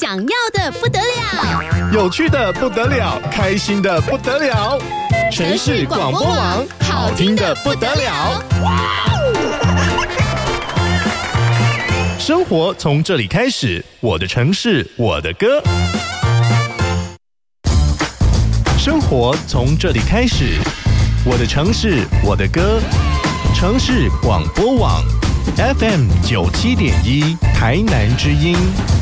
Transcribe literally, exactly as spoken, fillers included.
想要的不得了， 有趣的不得了，开心的不得了。城市广播网，好听的不得了。生活从这里开始，我的城市，我的歌。生活从这里开始，我的城市，我的歌。城市广播网 F M 九七点一，台南之音。